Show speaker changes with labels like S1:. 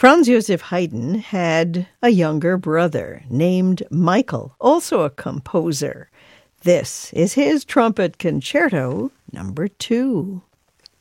S1: Franz Joseph Haydn had a younger brother named Michael, also a composer. This is his Trumpet Concerto number 2.